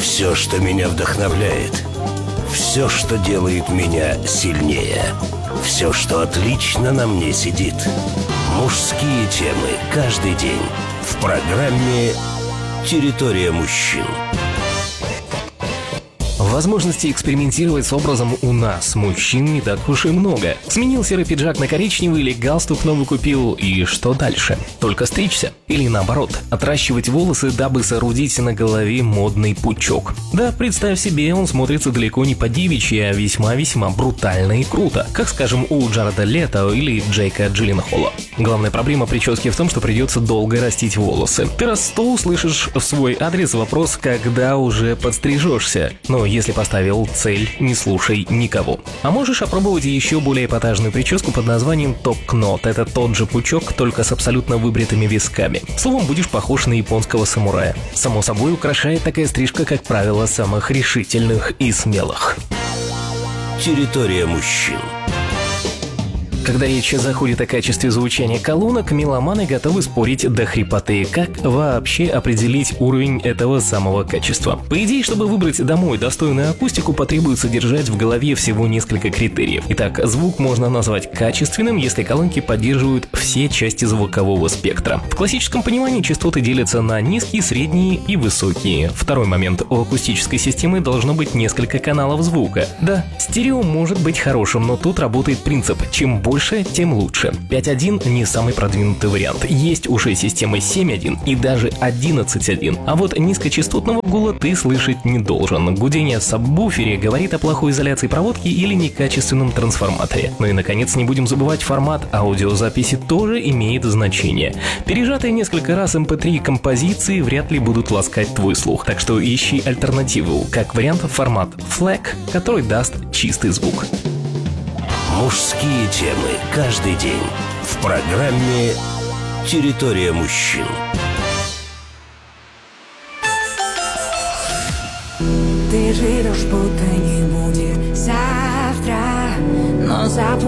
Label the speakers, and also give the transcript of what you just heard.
Speaker 1: Все, что меня вдохновляет, все, что делает меня сильнее, все, что отлично на мне сидит. Мужские темы каждый день в программе «Территория мужчин».
Speaker 2: Возможностей экспериментировать с образом у нас, мужчин, не так уж и много. Сменил серый пиджак на коричневый или галстук новый купил, и что дальше? Только стричься? Или наоборот, отращивать волосы, дабы соорудить на голове модный пучок? Да, представь себе, он смотрится далеко не по-девичьи, а весьма-весьма брутально и круто, как, скажем, у Джареда Лето или Джейка Джилленхола. Главная проблема прически в том, что придется долго растить волосы. Ты раз 100 услышишь в свой адрес вопрос, когда уже подстрижешься. Но если поставил цель, не слушай никого. А можешь опробовать еще более эпатажную прическу под названием топ-кнот. Это тот же пучок, только с абсолютно выбритыми висками. Словом, будешь похож на японского самурая. Само собой, украшает такая стрижка, как правило, самых решительных и смелых.
Speaker 1: Территория мужчин.
Speaker 2: Когда речь заходит о качестве звучания колонок, меломаны готовы спорить до хрипоты. Как вообще определить уровень этого самого качества? По идее, чтобы выбрать домой достойную акустику, потребуется держать в голове всего несколько критериев. Итак, звук можно назвать качественным, если колонки поддерживают все части звукового спектра. В классическом понимании частоты делятся на низкие, средние и высокие. Второй момент. У акустической системы должно быть несколько каналов звука. Да, стерео может быть хорошим, но тут работает принцип: чем больше, тем лучше. 5.1 не самый продвинутый вариант. Есть уже системы 7.1 и даже 11.1. А вот низкочастотного гула ты слышать не должен. Гудение в сабвуфере говорит о плохой изоляции проводки или некачественном трансформаторе. Ну и наконец, не будем забывать, формат аудиозаписи тоже имеет значение. Пережатые несколько раз MP3 композиции вряд ли будут ласкать твой слух. Так что ищи альтернативу. Как вариант, формат FLAC, который даст чистый звук.
Speaker 1: Мужские темы каждый день в программе «Территория мужчин».
Speaker 3: Ты живешь, будто не будет завтра, но